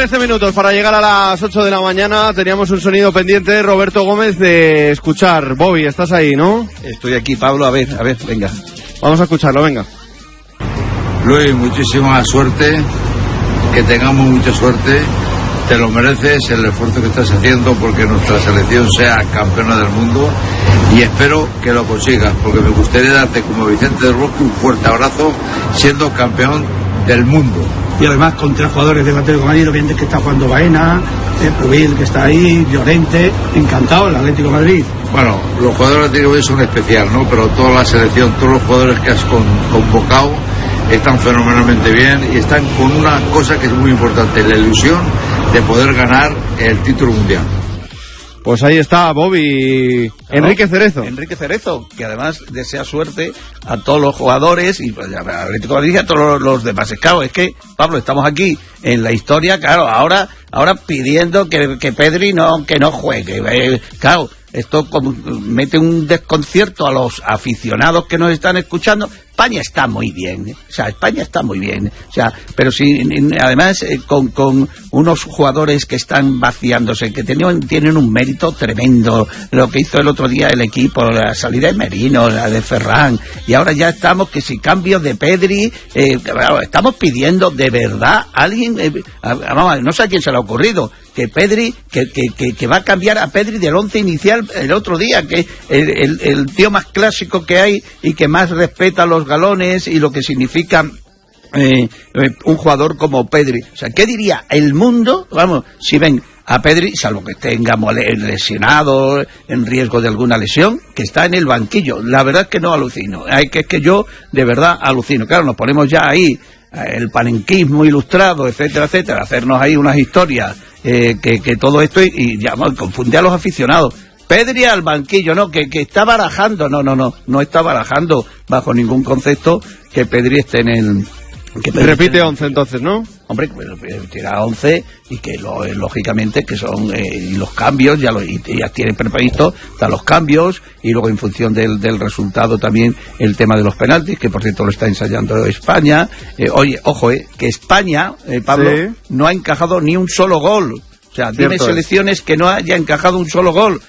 13 minutos para llegar a las 8 de la mañana. Teníamos un sonido pendiente, Roberto Gómez, de escuchar. Bobby, ¿estás ahí, no? Estoy aquí, Pablo, a ver, venga. Vamos a escucharlo, venga. Luis, muchísima suerte, que tengamos mucha suerte. Te lo mereces el esfuerzo que estás haciendo porque nuestra selección sea campeona del mundo y espero que lo consigas, porque me gustaría darte como Vicente del Bosque un fuerte abrazo siendo campeón del mundo. Y además contra jugadores del Atlético de Madrid, obviamente que está jugando Baena, Pubil que está ahí, Llorente, encantado el Atlético de Madrid. Bueno, los jugadores del Atlético de Madrid son especial, ¿no? Pero toda la selección, todos los jugadores que has convocado están fenomenalmente bien y están con una cosa que es muy importante, la ilusión de poder ganar el título mundial. Pues ahí está, Bobby. Enrique Cerezo. Enrique Cerezo, que además desea suerte a todos los jugadores y pues, al Atlético de Madrid y a todos los demás. Claro, es que, Pablo, estamos aquí en la historia, claro, ahora pidiendo que Pedri no juegue. Claro, esto mete un desconcierto a los aficionados que nos están escuchando. España está muy bien, España está muy bien, pero si además con unos jugadores que están vaciándose, que tienen un mérito tremendo, lo que hizo el otro día el equipo, la salida de Merino, la de Ferran, y ahora ya estamos que si cambio de Pedri, estamos pidiendo de verdad a alguien, no sé a quién se le ha ocurrido, que Pedri, que va a cambiar a Pedri del 11 inicial el otro día, que el tío más clásico que hay y que más respeta a los galones y lo que significa un jugador como Pedri. ¿Qué diría el mundo, si ven a Pedri, salvo que tengamos lesionado, en riesgo de alguna lesión, que está en el banquillo? La verdad es que no alucino, es que yo de verdad alucino. Claro, nos ponemos ya ahí el panenquismo ilustrado, etcétera, etcétera, hacernos ahí unas historias que todo esto y ya confunde a los aficionados. Pedri al banquillo, no, que está barajando, no está barajando bajo ningún concepto que Pedri esté en el... Repite 11 entonces, ¿no? Hombre, tira 11 y que lógicamente que son y los cambios, ya tienen previsto, están los cambios y luego en función del resultado también el tema de los penaltis, que por cierto lo está ensayando España. Oye, ojo, que España, Pablo, sí, no ha encajado ni un solo gol. Dime selecciones que no haya encajado un solo gol.